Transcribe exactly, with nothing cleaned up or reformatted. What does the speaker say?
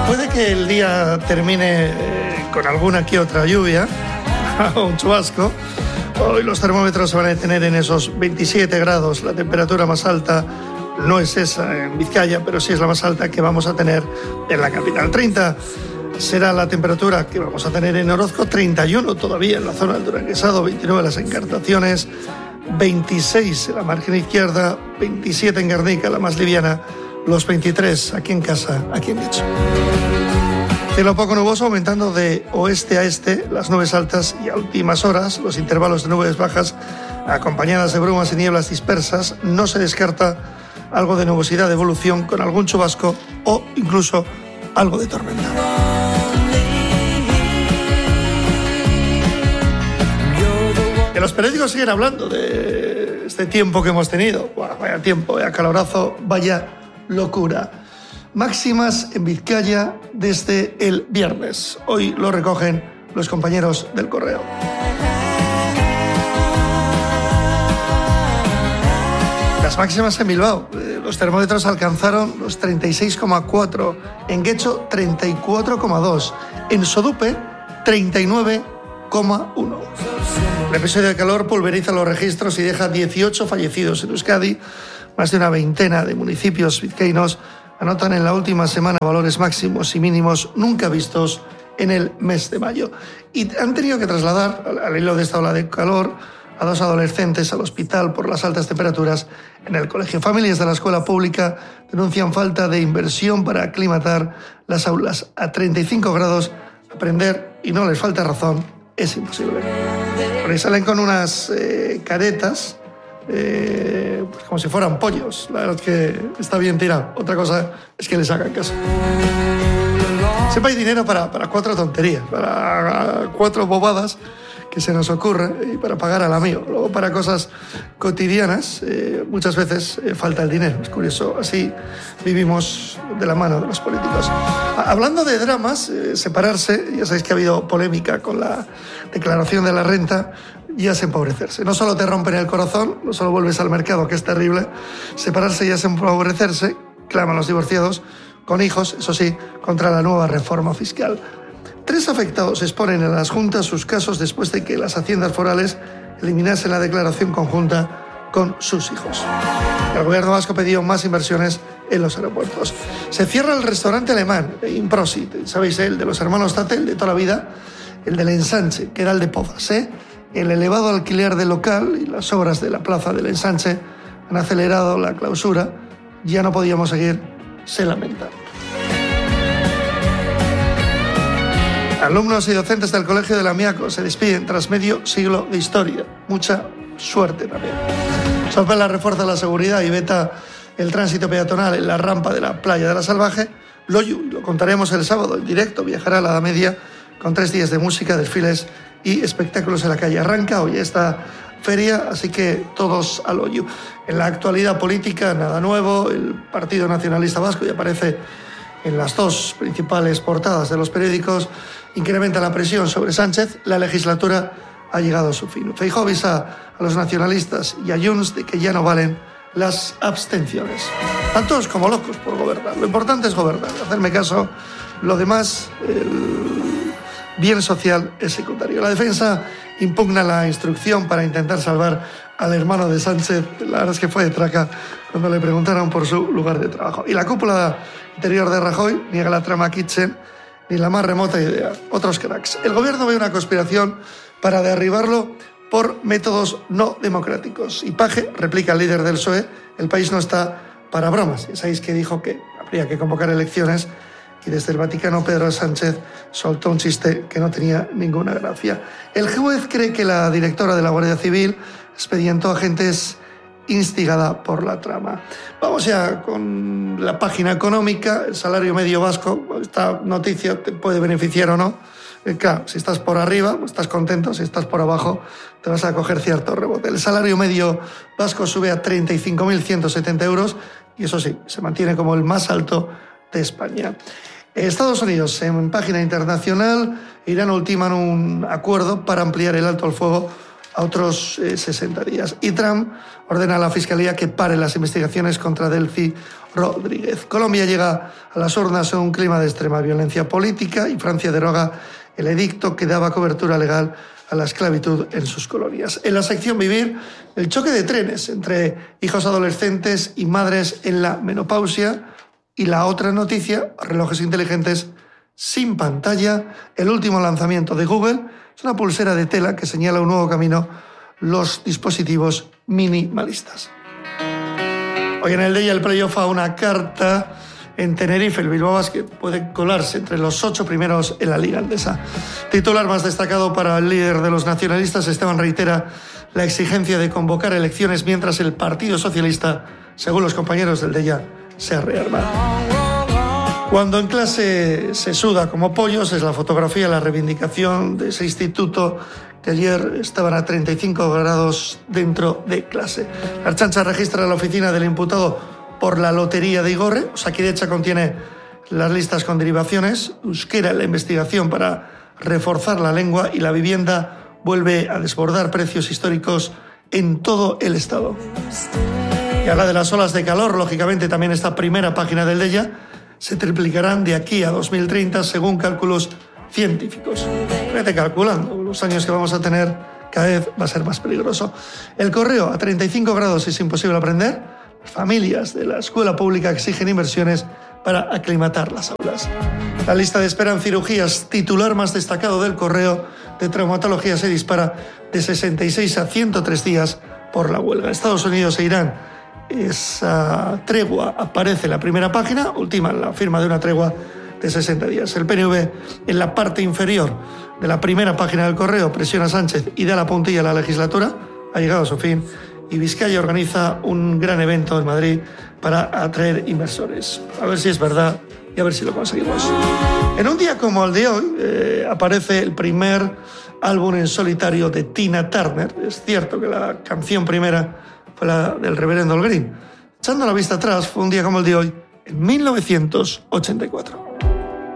Puede que el día termine eh, con alguna que otra lluvia o un chubasco. Hoy los termómetros se van a detener en esos veintisiete grados. La temperatura más alta no es esa en Vizcaya, pero sí es la más alta que vamos a tener en la capital. treinta será la temperatura que vamos a tener en Orozco, treinta y uno todavía en la zona del Duranguesado, veintinueve en las Encartaciones, veintiséis en la margen izquierda, veintisiete en Guernica, la más liviana, los veintitrés aquí en casa, aquí en Guecho. Cielo poco nuboso, aumentando de oeste a este las nubes altas y a últimas horas los intervalos de nubes bajas acompañadas de brumas y nieblas dispersas. No se descarta algo de nubosidad de evolución con algún chubasco o incluso algo de tormenta. Que los periódicos siguen hablando de este tiempo que hemos tenido. Buah, vaya tiempo, vaya calorazo, vaya locura. Máximas en Vizcaya desde el viernes. Hoy lo recogen los compañeros del Correo. Las máximas en Bilbao. Los termómetros alcanzaron los treinta y seis coma cuatro. En Guecho, treinta y cuatro coma dos. En Sodupe, treinta y nueve coma uno. El episodio de calor pulveriza los registros y deja dieciocho fallecidos en Euskadi. Más de una veintena de municipios vizcaínos anotan en la última semana valores máximos y mínimos nunca vistos en el mes de mayo. Y han tenido que trasladar, al hilo de esta ola de calor, a dos adolescentes al hospital por las altas temperaturas en el colegio. Familias de la escuela pública denuncian falta de inversión para aclimatar las aulas. A treinta y cinco grados, aprender, y no les falta razón, es imposible. Por ahí salen con unas eh, caretas, eh, pues como si fueran pollos. La verdad es que está bien tirado. Otra cosa es que les hagan caso. Siempre hay dinero para, para cuatro tonterías, para cuatro bobadas que se nos ocurre y para pagar al amigo. Luego, para cosas cotidianas, eh, muchas veces eh, falta el dinero. Es curioso, así vivimos de la mano de los políticos. Hablando de dramas, eh, separarse, ya sabéis que ha habido polémica con la declaración de la renta, ya es empobrecerse. No solo te rompen el corazón, no solo vuelves al mercado, que es terrible, separarse ya es empobrecerse, claman los divorciados con hijos, eso sí, contra la nueva reforma fiscal. Tres afectados exponen en las juntas sus casos después de que las haciendas forales eliminasen la declaración conjunta con sus hijos. El gobierno vasco pidió más inversiones en los aeropuertos. Se cierra el restaurante alemán, Improsit, ¿sabéis? El de los hermanos Tatel de toda la vida, el del Ensanche, que era el de Pozas, ¿eh? El elevado alquiler del local y las obras de la plaza del Ensanche han acelerado la clausura. Ya no podíamos seguir, se lamenta. Alumnos y docentes del Colegio de Lamiaco se despiden tras medio siglo de historia. Mucha suerte también. Sopela refuerza la seguridad y veta el tránsito peatonal en la rampa de la playa de la Salvaje. Loyu, lo contaremos el sábado en directo, viajará a la Edad Media con tres días de música, desfiles y espectáculos en la calle. Arranca hoy esta feria, así que todos al Loyu. En la actualidad política, nada nuevo. El Partido Nacionalista Vasco ya aparece en las dos principales portadas de los periódicos. Incrementa la presión sobre Sánchez. La legislatura ha llegado a su fin. Feijóo avisa a los nacionalistas y a Junts de que ya no valen las abstenciones. Tantos como locos por gobernar. Lo importante es gobernar, hacerme caso. Lo demás, el bien social es secundario. La defensa impugna la instrucción para intentar salvar al hermano de Sánchez. La verdad es que fue de traca cuando le preguntaron por su lugar de trabajo. Y la cúpula interior de Rajoy niega la trama Kitchen ni la más remota idea. Otros cracks. El gobierno ve una conspiración para derribarlo por métodos no democráticos. Y Paje replica al líder del P S O E, el país no está para bromas. Ya sabéis que dijo que habría que convocar elecciones y desde el Vaticano Pedro Sánchez soltó un chiste que no tenía ninguna gracia. El juez cree que la directora de la Guardia Civil expedientó agentes instigada por la trama. Vamos ya con la página económica. El salario medio vasco, esta noticia te puede beneficiar o no. Claro, si estás por arriba, estás contento. Si estás por abajo, te vas a coger cierto rebote. El salario medio vasco sube a treinta y cinco mil ciento setenta euros y eso sí, se mantiene como el más alto de España. Estados Unidos, en página internacional, Irán ultiman un acuerdo para ampliar el alto al fuego a otros eh, sesenta días. Y Trump ordena a la Fiscalía que pare las investigaciones contra Delcy Rodríguez. Colombia llega a las urnas en un clima de extrema violencia política y Francia deroga el edicto que daba cobertura legal a la esclavitud en sus colonias. En la sección Vivir, el choque de trenes entre hijos adolescentes y madres en la menopausia. Y la otra noticia, relojes inteligentes sin pantalla. El último lanzamiento de Google es una pulsera de tela que señala un nuevo camino, los dispositivos minimalistas. Hoy en el día el playoff a una carta en Tenerife. El Bilbao Basket puede colarse entre los ocho primeros en la Liga Endesa. Titular más destacado para el líder de los nacionalistas, Esteban reitera la exigencia de convocar elecciones mientras el Partido Socialista, según los compañeros del Deia, se rearma. Cuando en clase se suda como pollos es la fotografía, la reivindicación de ese instituto que ayer estaban a treinta y cinco grados dentro de clase. La Ertzaintza registra la oficina del imputado por la lotería de Igorre. Osakidetza contiene las listas con derivaciones. Euskera en la investigación para reforzar la lengua y la vivienda vuelve a desbordar precios históricos en todo el Estado. Y habla de las olas de calor, lógicamente también esta primera página del Deia se triplicarán de aquí a dos mil treinta según cálculos científicos. Vete calculando los años que vamos a tener, cada vez va a ser más peligroso. El Correo a treinta y cinco grados es imposible aprender. Las familias de la escuela pública exigen inversiones para aclimatar las aulas. La lista de espera en cirugías, titular más destacado del Correo de traumatología, se dispara de sesenta y seis a ciento tres días por la huelga. Estados Unidos e Irán. Esa tregua aparece en la primera página, última la firma de una tregua de sesenta días. El P N V en la parte inferior de la primera página del Correo presiona a Sánchez y da la puntilla a la legislatura, ha llegado a su fin y Vizcaya organiza un gran evento en Madrid para atraer inversores. A ver si es verdad y a ver si lo conseguimos. En un día como el de hoy eh, aparece el primer álbum en solitario de Tina Turner. Es cierto que la canción primera fue la del Reverendo All Green. Echando la vista atrás, fue un día como el de hoy, en mil novecientos ochenta y cuatro.